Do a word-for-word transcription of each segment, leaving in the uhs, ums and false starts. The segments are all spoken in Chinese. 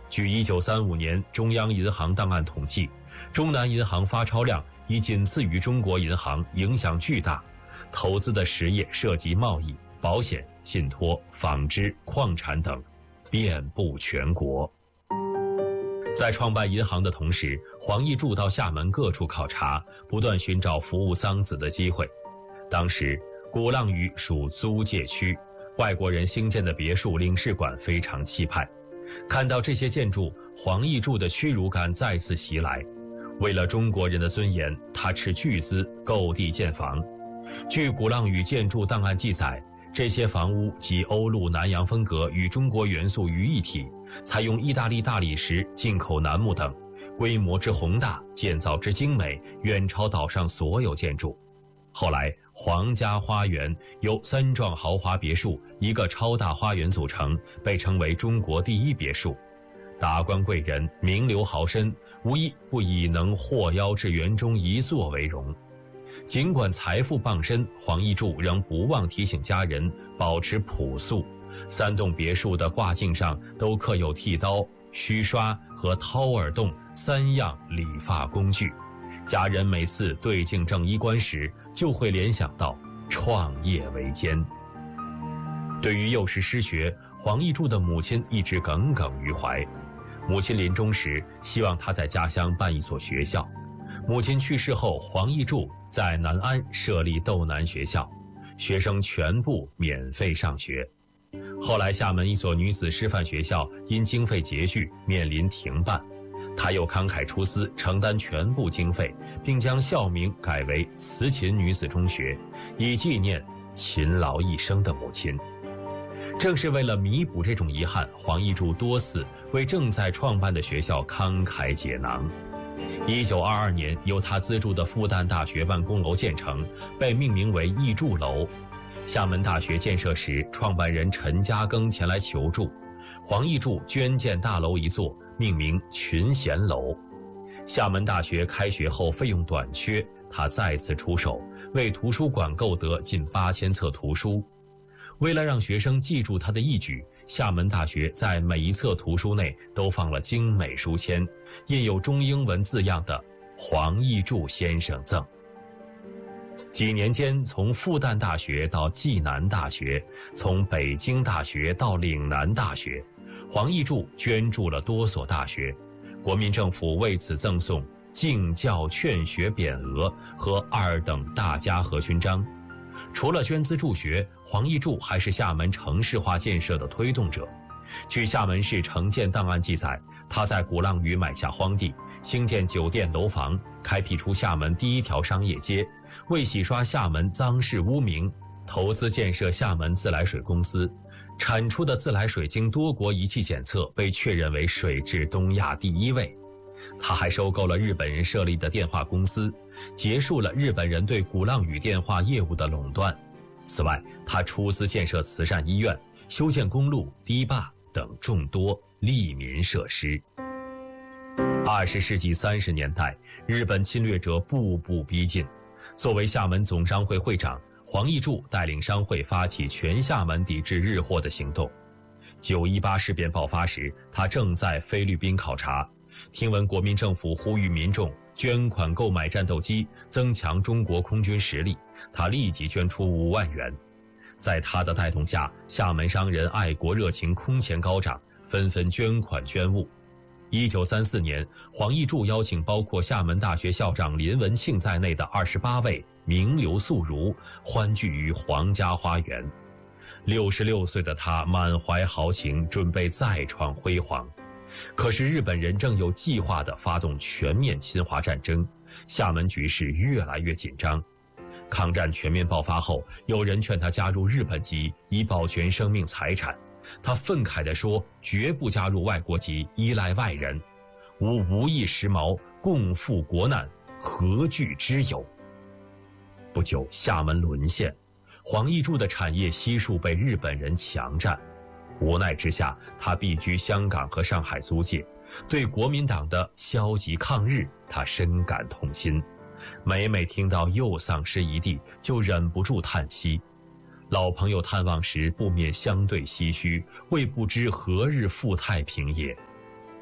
据一九三五年中央银行档案统计，中南银行发钞量已仅次于中国银行，影响巨大。投资的实业涉及贸易、保险、信托、纺织、矿产等，遍布全国。在创办银行的同时，黄义柱到厦门各处考察，不断寻找服务桑梓的机会。当时鼓浪屿属租界区，外国人兴建的别墅、领事馆非常气派。看到这些建筑，黄义柱的屈辱感再次袭来。为了中国人的尊严，他斥巨资购地建房。据鼓浪屿建筑档案记载，这些房屋集欧陆南洋风格与中国元素于一体，采用意大利大理石、进口楠木等，规模之宏大，建造之精美，远超岛上所有建筑。后来，皇家花园由三幢豪华别墅、一个超大花园组成，被称为中国第一别墅。达官贵人、名流豪绅，无一不以能获邀至园中一坐为荣。尽管财富傍身，黄义柱仍不忘提醒家人保持朴素。三栋别墅的挂镜上都刻有剃刀、须刷和掏耳洞三样理发工具。家人每次对镜正衣冠时，就会联想到创业维艰。对于幼时失学，黄义柱的母亲一直耿耿于怀。母亲临终时希望他在家乡办一所学校。母亲去世后，黄义柱在南安设立斗南学校，学生全部免费上学。后来厦门一所女子师范学校因经费拮据面临停办，他又慷慨出资承担全部经费，并将校名改为慈勤女子中学，以纪念勤劳一生的母亲。正是为了弥补这种遗憾，黄义柱多次为正在创办的学校慷慨解囊。一九二二年，由他资助的复旦大学办公楼建成，被命名为义柱楼。厦门大学建设时，创办人陈嘉庚前来求助，黄义柱捐建大楼一座，命名群贤楼。厦门大学开学后费用短缺，他再次出手，为图书馆购得近八千册图书。为了让学生记住他的义举，厦门大学在每一册图书内都放了精美书签，印有中英文字样的黄义柱先生赠。几年间，从复旦大学到暨南大学，从北京大学到岭南大学，黄义柱捐助了多所大学，国民政府为此赠送敬教劝学匾额和二等大家和勋章。除了捐资助学，黄义柱还是厦门城市化建设的推动者。据厦门市城建档案记载，他在鼓浪屿买下荒地，兴建酒店楼房，开辟出厦门第一条商业街，为洗刷厦门脏事污名，投资建设厦门自来水公司，产出的自来水经多国仪器检测，被确认为水质东亚第一位。他还收购了日本人设立的电话公司，结束了日本人对鼓浪屿电话业务的垄断。此外，他出资建设慈善医院、修建公路、堤坝等众多利民设施。二十世纪三十年代，日本侵略者步步逼近。作为厦门总商会会长，黄义柱带领商会发起全厦门抵制日货的行动。九一八事变爆发时，他正在菲律宾考察。听闻国民政府呼吁民众捐款购买战斗机，增强中国空军实力，他立即捐出五万元。在他的带动下，厦门商人爱国热情空前高涨，纷纷捐款捐物。一九三四年，黄义柱邀请包括厦门大学校长林文庆在内的二十八位名流宿儒欢聚于皇家花园。六十六岁的他满怀豪情，准备再创辉煌。可是日本人正有计划地发动全面侵华战争，厦门局势越来越紧张。抗战全面爆发后，有人劝他加入日本籍，以保全生命财产。他愤慨地说：“绝不加入外国籍，依赖外人。吾无一时髦，共赴国难，何惧之有？”不久，厦门沦陷，黄义柱的产业悉数被日本人强占。无奈之下，他避居香港和上海租界。对国民党的消极抗日，他深感痛心。每每听到又丧失一地，就忍不住叹息。老朋友探望时，不免相对唏嘘，谓不知何日复太平也。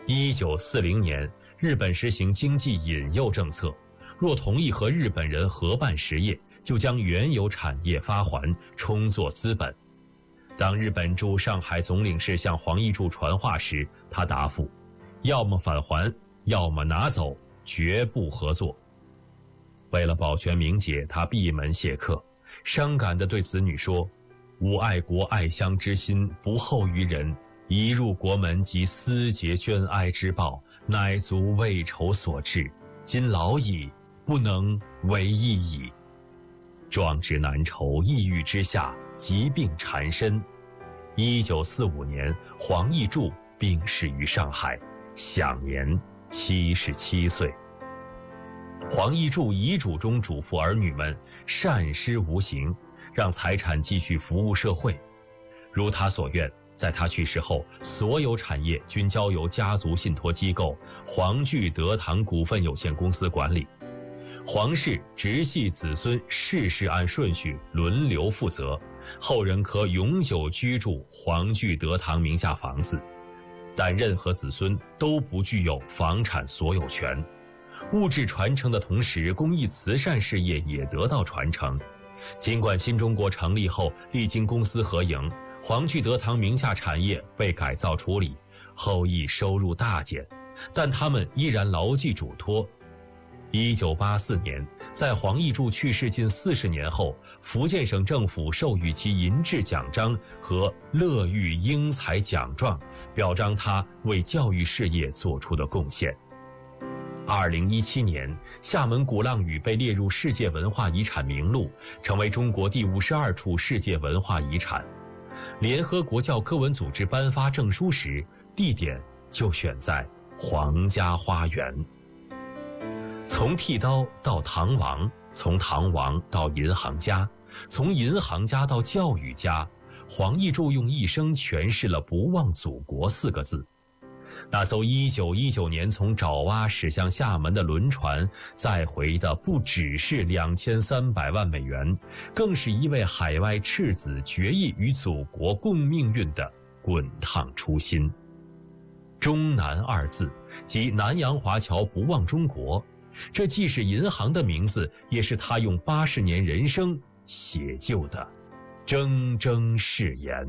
一九四零年，日本实行经济引诱政策，若同意和日本人合办实业，就将原有产业发还，充作资本。当日本驻上海总领事向黄义柱传话时，他答复：要么返还，要么拿走，绝不合作。为了保全名节，他闭门谢客，伤感地对子女说：吾爱国爱乡之心不厚于人，一入国门即思竭捐哀之报，乃足为仇所致，今老矣，不能为义矣。壮志难酬，抑郁之下，疾病缠身。一九四五年，黄义柱病逝于上海，享年七十七岁。黄义柱遗嘱中嘱咐儿女们善施无形，让财产继续服务社会。如他所愿，在他去世后，所有产业均交由家族信托机构黄聚德堂股份有限公司管理。黄氏直系子孙世世按顺序轮流负责，后人可永久居住黄聚德堂名下房子，但任何子孙都不具有房产所有权。物质传承的同时，公益慈善事业也得到传承。尽管新中国成立后历经公私合营，黄聚德堂名下产业被改造处理，后裔收入大减，但他们依然牢记嘱托。一九八四年，在黄义柱去世近四十年后，福建省政府授予其银质奖章和乐育英才奖状，表彰他为教育事业做出的贡献。二零一七年，厦门鼓浪屿被列入世界文化遗产名录，成为中国第五十二处世界文化遗产。联合国教科文组织颁发证书时，地点就选在皇家花园。从剃刀到唐王，从唐王到银行家，从银行家到教育家，黄义柱用一生诠释了不忘祖国四个字。那艘一九一九年从爪哇驶向厦门的轮船，载回的不只是两千三百万美元，更是一位海外赤子决意与祖国共命运的滚烫初心。中南二字，即南洋华侨不忘中国，这既是银行的名字，也是他用八十年人生写就的铮铮誓言。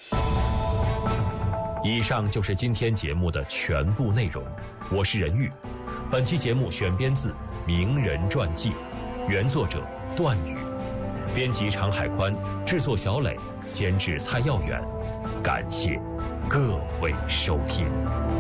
以上就是今天节目的全部内容，我是任玉。本期节目选编自《名人传记》，原作者段宇，编辑常海宽，制作小磊，监制蔡耀远。感谢各位收听。